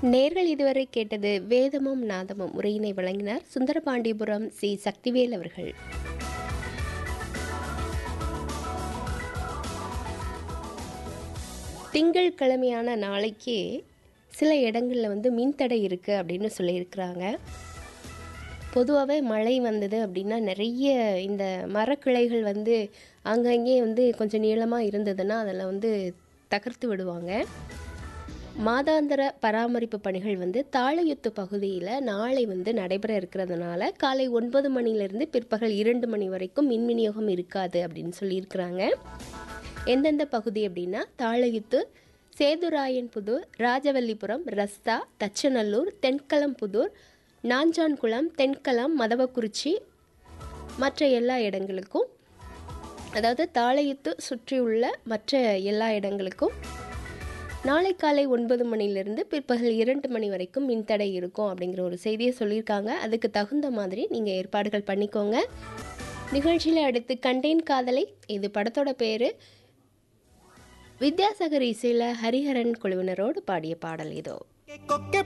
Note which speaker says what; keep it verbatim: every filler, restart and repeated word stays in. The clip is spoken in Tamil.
Speaker 1: நேர்கள் இதுவரை கேட்டது வேதமும் நாதமும் உரையினை வழங்கினார் சுந்தரபாண்டியபுரம் சி சக்திவேல் அவர்கள். திங்கள் கிழமையான நாளைக்கு சில இடங்களில் வந்து மின்தடை இருக்குது அப்படின்னு சொல்லியிருக்கிறாங்க. பொதுவாகவே மழை வந்தது அப்படின்னா நிறைய இந்த மரக்கிளைகள் வந்து அங்கங்கே வந்து கொஞ்சம் நீளமாக இருந்ததுன்னா அதில் வந்து தகர்த்து விடுவாங்க. மாதாந்திர பராமரிப்பு பணிகள் வந்து தாழையுத்து பகுதியில் நாளை வந்து நடைபெற இருக்கிறதுனால காலை ஒன்பது மணிலேருந்து பிற்பகல் இரண்டு மணி வரைக்கும் மின் விநியோகம் இருக்காது அப்படின்னு சொல்லியிருக்கிறாங்க. எந்தெந்த பகுதி அப்படின்னா தாழையுத்து, சேதுராயன்புதூர், ராஜவல்லிபுரம், ரஸ்தா, தச்சநல்லூர், தென்களம்புதூர், நாஞ்சான்குளம், தென்களம், மதவக்குறிச்சி மற்ற எல்லா இடங்களுக்கும், அதாவது தாழையுத்து சுற்றியுள்ள மற்ற எல்லா இடங்களுக்கும் நாளை காலை ஒன்பது மணிலிருந்து பிற்பகல் இரண்டு மணி வரைக்கும் மின்தடை இருக்கும் அப்படிங்கிற ஒரு செய்தியை சொல்லியிருக்காங்க. அதுக்கு தகுந்த மாதிரி நீங்கள் ஏற்பாடுகள் பண்ணிக்கோங்க. நிகழ்ச்சியில் அடுத்து கண்டேன் காதலை, இது படத்தோட பேர். வித்யாசாகர் இசையில் ஹரிஹரன் குழுவினரோடு பாடிய பாடல் இதோ.